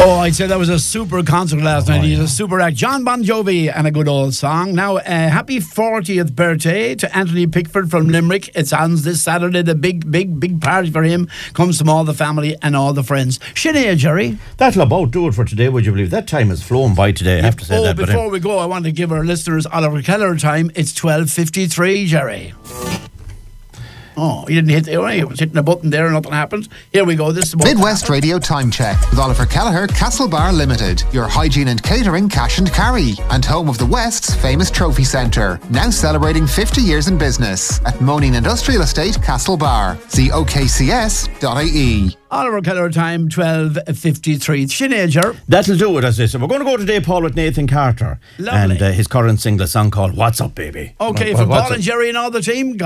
Oh, I'd say that was a super concert last night. He's a super act. John Bon Jovi and a good old song. Now, happy 40th birthday to Anthony Pickford from Limerick. It's on this Saturday. The big party for him comes from all the family and all the friends. Sinead, Jerry. That'll about do it for today, would you believe? That time has flown by today, I have to say that. Before we go, I want to give our listeners Oliver Keller time. It's 12:53, Jerry. Oh, he didn't hit. He was hitting a button there and nothing happened. Here we go. This is Midwest Radio Time Check with Oliver Kelleher, Castlebar Limited, your hygiene and catering cash and carry, and home of the West's famous trophy centre. Now celebrating 50 years in business at Moaning Industrial Estate, Castlebar. See okcs.ie. Oliver Keller time 12:53. Sinead. That'll do it, as I said. We're going to go today, Paul, with Nathan Carter. Lovely. And his current single, song called What's Up, Baby. Okay, for Paul and Jerry and all the team.